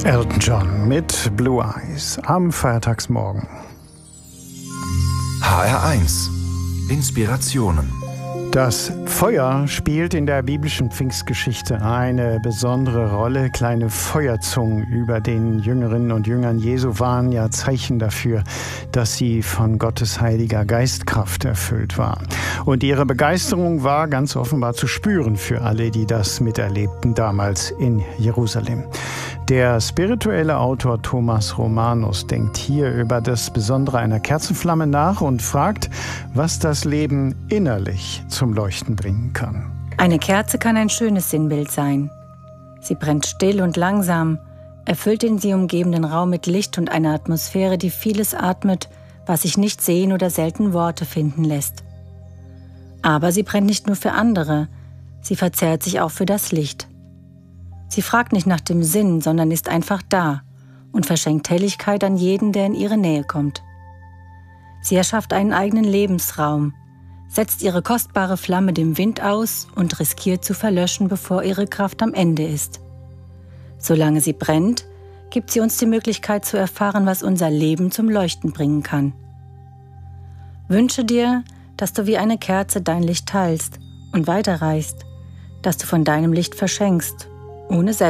Elton John mit Blue Eyes am Feiertagsmorgen. HR1 Inspirationen. Das Feuer spielt in der biblischen Pfingstgeschichte eine besondere Rolle. Kleine Feuerzungen über den Jüngerinnen und Jüngern Jesu waren ja Zeichen dafür, dass sie von Gottes heiliger Geistkraft erfüllt waren. Und ihre Begeisterung war ganz offenbar zu spüren für alle, die das miterlebten damals in Jerusalem. Der spirituelle Autor Thomas Romanus denkt hier über das Besondere einer Kerzenflamme nach und fragt, was das Leben innerlich zum Leuchten bringen kann. Eine Kerze kann ein schönes Sinnbild sein. Sie brennt still und langsam, erfüllt den sie umgebenden Raum mit Licht und einer Atmosphäre, die vieles atmet, was sich nicht sehen oder selten Worte finden lässt. Aber sie brennt nicht nur für andere, sie verzehrt sich auch für das Licht. Sie fragt nicht nach dem Sinn, sondern ist einfach da und verschenkt Helligkeit an jeden, der in ihre Nähe kommt. Sie erschafft einen eigenen Lebensraum, setzt ihre kostbare Flamme dem Wind aus und riskiert zu verlöschen, bevor ihre Kraft am Ende ist. Solange sie brennt, gibt sie uns die Möglichkeit zu erfahren, was unser Leben zum Leuchten bringen kann. Wünsche dir, dass du wie eine Kerze dein Licht teilst und weiterreichst, dass du von deinem Licht verschenkst, ohne selbst